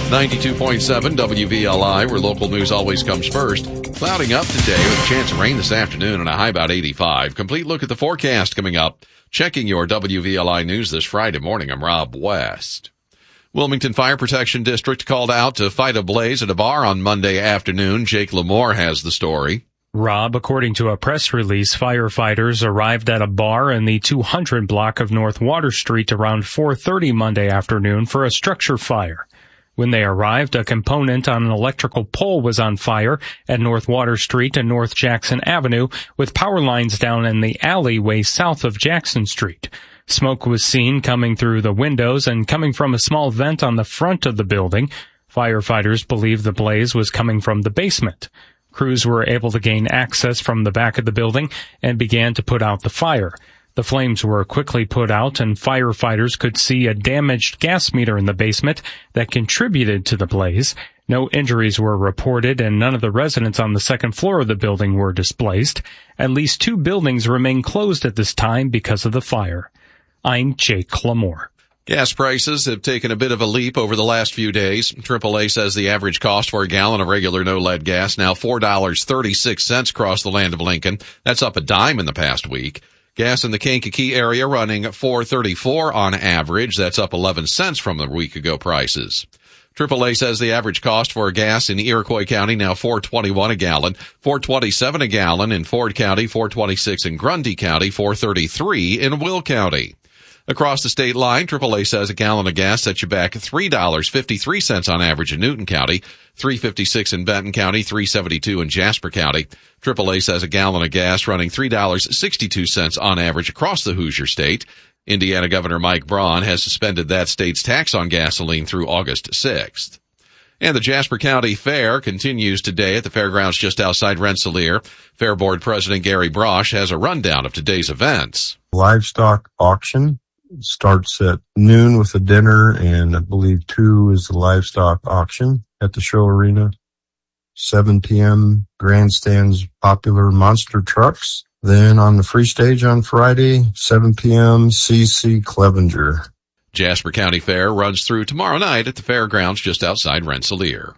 92.7 WVLI, where local news always comes first. Clouding up today with a chance of rain this afternoon and a high about 85. Complete look at the forecast coming up. Checking your WVLI news this Friday morning, I'm Rob West. Wilmington Fire Protection District called out to fight a blaze at a bar on Monday afternoon. Jake Lamore has the story. Rob, according to a press release, firefighters arrived at a bar in the 200 block of North Water Street around 4:30 Monday afternoon for a structure fire. When they arrived, a component on an electrical pole was on fire at North Water Street and North Jackson Avenue, with power lines down in the alleyway south of Jackson Street. Smoke was seen coming through the windows and coming from a small vent on the front of the building. Firefighters believe the blaze was coming from the basement. Crews were able to gain access from the back of the building and began to put out the fire. The flames were quickly put out, and firefighters could see a damaged gas meter in the basement that contributed to the blaze. No injuries were reported, and none of the residents on the second floor of the building were displaced. At least 2 buildings remain closed at this time because of the fire. I'm Jake Lamore. Gas prices have taken a bit of a leap over the last few days. AAA says the average cost for a gallon of regular no-lead gas now $4.36 across the land of Lincoln. That's up a dime in the past week. Gas in the Kankakee area running $4.34 on average. That's up 11 cents from the week ago prices. AAA says the average cost for gas in Iroquois County now $4.21 a gallon, $4.27 a gallon in Ford County, $4.26 in Grundy County, $4.33 in Will County. Across the state line, AAA says a gallon of gas sets you back $3.53 on average in Newton County, $3.56 in Benton County, $3.72 in Jasper County. AAA says a gallon of gas running $3.62 on average across the Hoosier State. Indiana Governor Mike Braun has suspended that state's tax on gasoline through August 6th. And the Jasper County Fair continues today at the fairgrounds just outside Rensselaer. Fair Board President Gary Brosh has a rundown of today's events. Livestock auction starts at noon with a dinner, and I believe 2 is the livestock auction at the show arena. 7 p.m. grandstands popular monster trucks. Then on the free stage on Friday, 7 p.m. C.C. Clevenger. Jasper County Fair runs through tomorrow night at the fairgrounds just outside Rensselaer.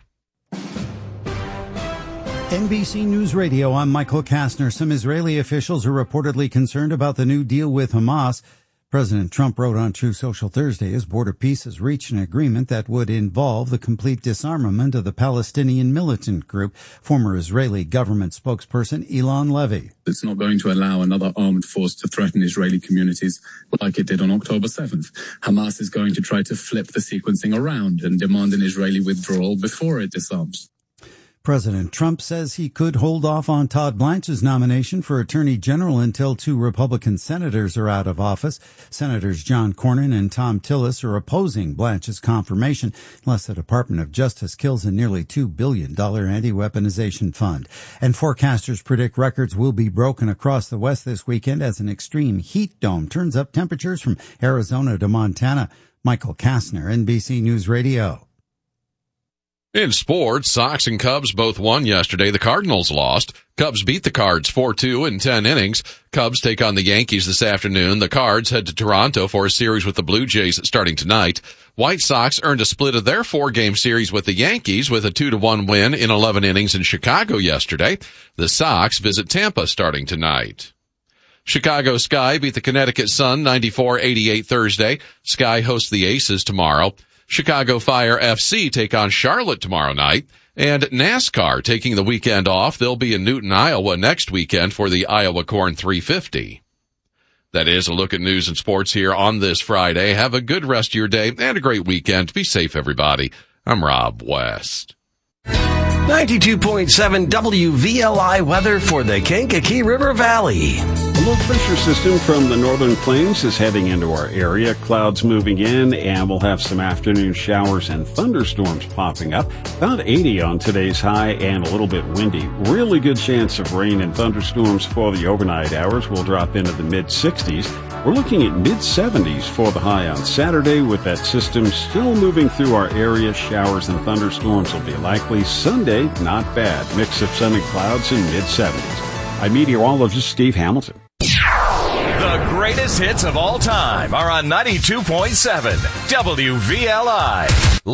NBC News Radio, I'm Michael Kastner. Some Israeli officials are reportedly concerned about the new deal with Hamas. President Trump wrote on True Social Thursday his border peace has reached an agreement that would involve the complete disarmament of the Palestinian militant group. Former Israeli government spokesperson Ilan Levy. It's not going to allow another armed force to threaten Israeli communities like it did on October 7th. Hamas is going to try to flip the sequencing around and demand an Israeli withdrawal before it disarms. President Trump says he could hold off on Todd Blanche's nomination for Attorney General until 2 Republican senators are out of office. Senators John Cornyn and Tom Tillis are opposing Blanche's confirmation unless the Department of Justice kills a nearly $2 billion anti-weaponization fund. And forecasters predict records will be broken across the West this weekend as an extreme heat dome turns up temperatures from Arizona to Montana. Michael Kastner, NBC News Radio. In sports, Sox and Cubs both won yesterday. The Cardinals lost. Cubs beat the Cards 4-2 in 10 innings. Cubs take on the Yankees this afternoon. The Cards head to Toronto for a series with the Blue Jays starting tonight. White Sox earned a split of their 4-game series with the Yankees with a 2-1 win in 11 innings in Chicago yesterday. The Sox visit Tampa starting tonight. Chicago Sky beat the Connecticut Sun 94-88 Thursday. Sky hosts the Aces tomorrow. Chicago Fire FC take on Charlotte tomorrow night. And NASCAR taking the weekend off. They'll be in Newton, Iowa next weekend for the Iowa Corn 350. That is a look at news and sports here on this Friday. Have a good rest of your day and a great weekend. Be safe, everybody. I'm Rob West. 92.7 WVLI weather for the Kankakee River Valley. A low pressure system from the northern plains is heading into our area. Clouds moving in, and we'll have some afternoon showers and thunderstorms popping up. About 80 on today's high and a little bit windy. Really good chance of rain and thunderstorms for the overnight hours. We'll drop into the mid-60s. We're looking at mid-70s for the high on Saturday with that system still moving through our area. Showers and thunderstorms will be likely. Sunday, not bad. Mix of sun and clouds in mid-70s. I'm meteorologist Steve Hamilton. The greatest hits of all time are on 92.7 WVLI.